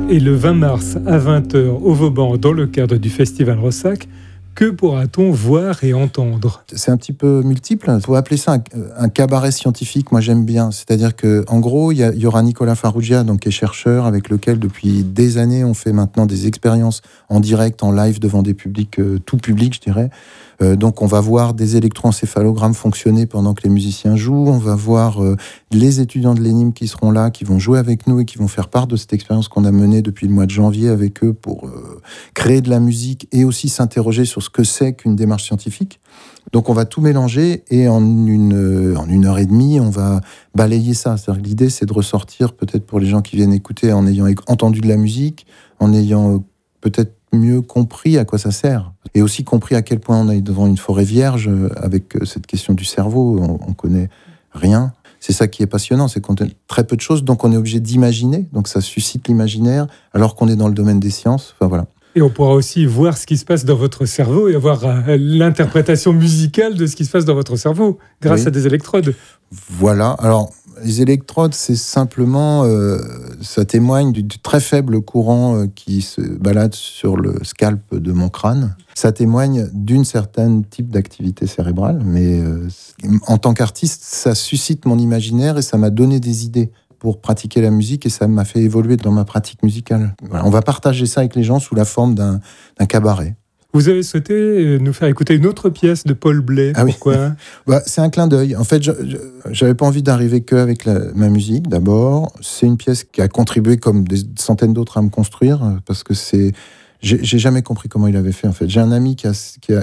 Et le 20 mars à 20h au Vauban, dans le cadre du Festival Rossac, que pourra-t-on voir et entendre ? C'est un petit peu multiple. Il faut appeler ça un cabaret scientifique. Moi, j'aime bien. C'est-à-dire qu'en gros, il y aura Nicolas Farrugia, donc, qui est chercheur, avec lequel, depuis des années, on fait maintenant des expériences en direct, en live, devant des publics, tout public, je dirais. Donc, on va voir des électroencéphalogrammes fonctionner pendant que les musiciens jouent. On va voir les étudiants de l'ENIM qui seront là, qui vont jouer avec nous et qui vont faire part de cette expérience qu'on a menée depuis le mois de janvier avec eux pour créer de la musique et aussi s'interroger sur ce que c'est qu'une démarche scientifique. Donc, on va tout mélanger et en une heure et demie, on va balayer ça. C'est-à-dire que l'idée, c'est de ressortir, peut-être pour les gens qui viennent écouter, en ayant entendu de la musique, en ayant peut-être mieux compris à quoi ça sert. Et aussi compris à quel point on est devant une forêt vierge avec cette question du cerveau. On connaît rien. C'est ça qui est passionnant, c'est qu'on a très peu de choses, donc on est obligé d'imaginer. Donc ça suscite l'imaginaire, alors qu'on est dans le domaine des sciences. Enfin voilà. Et on pourra aussi voir ce qui se passe dans votre cerveau et avoir l'interprétation musicale de ce qui se passe dans votre cerveau grâce à des électrodes. Voilà. Alors, les électrodes, c'est simplement... ça témoigne du très faible courant qui se balade sur le scalp de mon crâne. Ça témoigne d'une certaine type d'activité cérébrale, mais en tant qu'artiste, ça suscite mon imaginaire et ça m'a donné des idées pour pratiquer la musique et ça m'a fait évoluer dans ma pratique musicale. Voilà, on va partager ça avec les gens sous la forme d'un cabaret. Vous avez souhaité nous faire écouter une autre pièce de Paul Bley. Ah pourquoi ? C'est un clin d'œil. En fait, j'avais pas envie d'arriver qu'avec ma musique, d'abord. C'est une pièce qui a contribué, comme des centaines d'autres, à me construire, parce que j'ai jamais compris comment il avait fait, en fait. J'ai un ami qui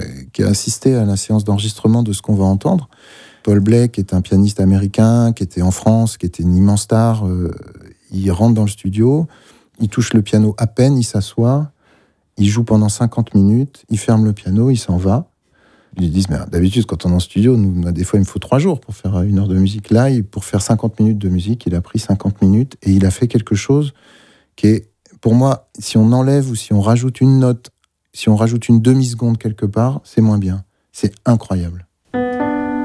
a assisté à la séance d'enregistrement de ce qu'on va entendre. Paul Bley, qui est un pianiste américain, qui était en France, qui était une immense star. Il rentre dans le studio, il touche le piano à peine, il s'assoit, il joue pendant 50 minutes, il ferme le piano, il s'en va. Ils lui disent, mais d'habitude, quand on est en studio, nous, des fois, il me faut 3 jours pour faire 1 heure de musique. Là, pour faire 50 minutes de musique, il a pris 50 minutes et il a fait quelque chose qui est, pour moi, si on enlève ou si on rajoute une note, si on rajoute une demi-seconde quelque part, c'est moins bien. C'est incroyable.